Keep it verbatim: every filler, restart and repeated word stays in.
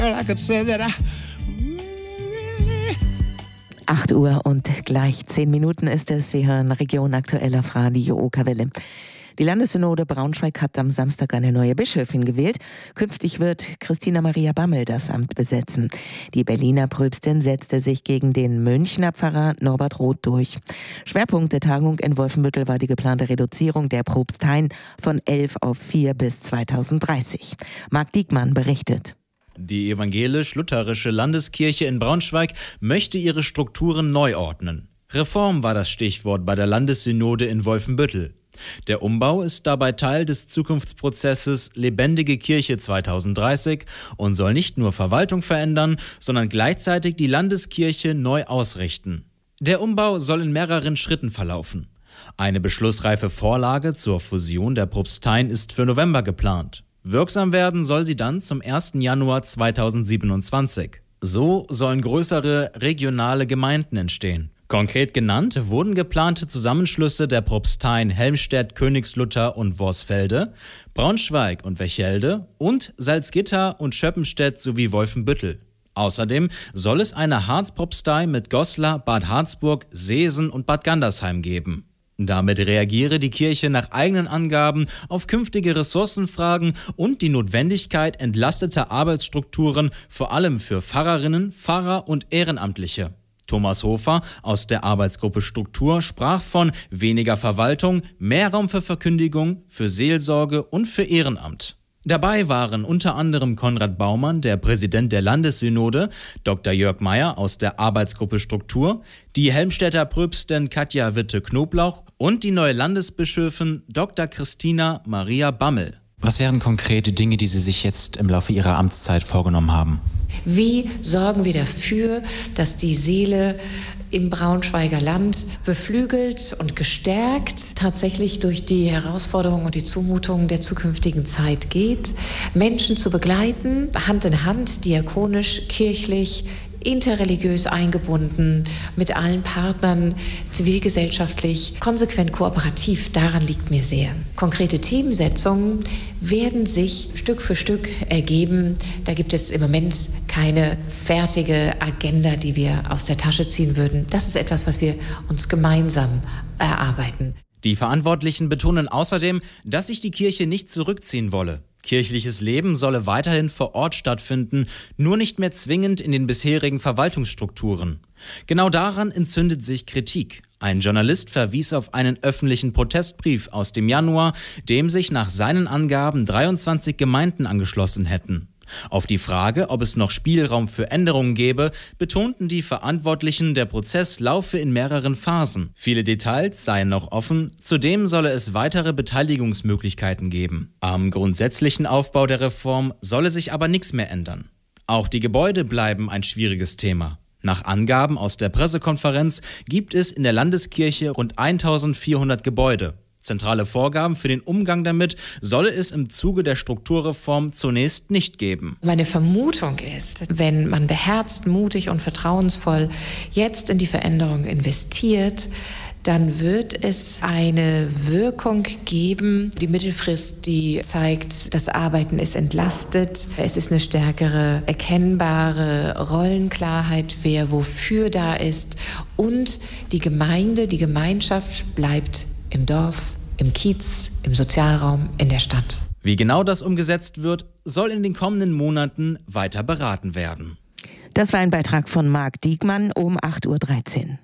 I could say that I acht Uhr und gleich zehn Minuten ist es. Sie hören Region aktuell auf Radio Okerwelle. Die Landessynode Braunschweig hat am Samstag eine neue Bischöfin gewählt. Künftig wird Christina Maria Bammel das Amt besetzen. Die Berliner Pröpstin setzte sich gegen den Münchner Pfarrer Norbert Roth durch. Schwerpunkt der Tagung in Wolfenbüttel war die geplante Reduzierung der Propsteien von elf auf vier bis zweitausenddreißig. Marc Diekmann berichtet. Die evangelisch-lutherische Landeskirche in Braunschweig möchte ihre Strukturen neu ordnen. Reform war das Stichwort bei der Landessynode in Wolfenbüttel. Der Umbau ist dabei Teil des Zukunftsprozesses Lebendige Kirche zweitausenddreißig und soll nicht nur Verwaltung verändern, sondern gleichzeitig die Landeskirche neu ausrichten. Der Umbau soll in mehreren Schritten verlaufen. Eine beschlussreife Vorlage zur Fusion der Propsteien ist für November geplant. Wirksam werden soll sie dann zum ersten Januar zweitausendsiebenundzwanzig. So sollen größere regionale Gemeinden entstehen. Konkret genannt wurden geplante Zusammenschlüsse der Propsteien Helmstedt, Königslutter und Vorsfelde, Braunschweig und Wechelde und Salzgitter und Schöppenstedt sowie Wolfenbüttel. Außerdem soll es eine Harzpropstei mit Goslar, Bad Harzburg, Seesen und Bad Gandersheim geben. Damit reagiere die Kirche nach eigenen Angaben auf künftige Ressourcenfragen und die Notwendigkeit entlasteter Arbeitsstrukturen, vor allem für Pfarrerinnen, Pfarrer und Ehrenamtliche. Thomas Hofer aus der Arbeitsgruppe Struktur sprach von weniger Verwaltung, mehr Raum für Verkündigung, für Seelsorge und für Ehrenamt. Dabei waren unter anderem Konrad Baumann, der Präsident der Landessynode, Doktor Jörg Meyer aus der Arbeitsgruppe Struktur, die Helmstedter Pröpstin Katja Witte-Knoblauch und die neue Landesbischöfin Doktor Christina Maria Bammel. Was wären konkrete Dinge, die Sie sich jetzt im Laufe Ihrer Amtszeit vorgenommen haben? Wie sorgen wir dafür, dass die Seele im Braunschweiger Land beflügelt und gestärkt tatsächlich durch die Herausforderungen und die Zumutungen der zukünftigen Zeit geht, Menschen zu begleiten, Hand in Hand, diakonisch, kirchlich, interreligiös eingebunden, mit allen Partnern, zivilgesellschaftlich, konsequent kooperativ, daran liegt mir sehr. Konkrete Themensetzungen werden sich Stück für Stück ergeben. Da gibt es im Moment keine fertige Agenda, die wir aus der Tasche ziehen würden. Das ist etwas, was wir uns gemeinsam erarbeiten. Die Verantwortlichen betonen außerdem, dass sich die Kirche nicht zurückziehen wolle. Kirchliches Leben solle weiterhin vor Ort stattfinden, nur nicht mehr zwingend in den bisherigen Verwaltungsstrukturen. Genau daran entzündet sich Kritik. Ein Journalist verwies auf einen öffentlichen Protestbrief aus dem Januar, dem sich nach seinen Angaben dreiundzwanzig Gemeinden angeschlossen hätten. Auf die Frage, ob es noch Spielraum für Änderungen gäbe, betonten die Verantwortlichen, der Prozess laufe in mehreren Phasen. Viele Details seien noch offen, zudem solle es weitere Beteiligungsmöglichkeiten geben. Am grundsätzlichen Aufbau der Reform solle sich aber nichts mehr ändern. Auch die Gebäude bleiben ein schwieriges Thema. Nach Angaben aus der Pressekonferenz gibt es in der Landeskirche rund eintausendvierhundert Gebäude. Zentrale Vorgaben für den Umgang damit solle es im Zuge der Strukturreform zunächst nicht geben. Meine Vermutung ist, wenn man beherzt, mutig und vertrauensvoll jetzt in die Veränderung investiert, dann wird es eine Wirkung geben, die Mittelfrist, die zeigt, das Arbeiten ist entlastet. Es ist eine stärkere, erkennbare Rollenklarheit, wer wofür da ist. Und die Gemeinde, die Gemeinschaft bleibt im Dorf, im Kiez, im Sozialraum, in der Stadt. Wie genau das umgesetzt wird, soll in den kommenden Monaten weiter beraten werden. Das war ein Beitrag von Marc Diekmann um acht Uhr dreizehn.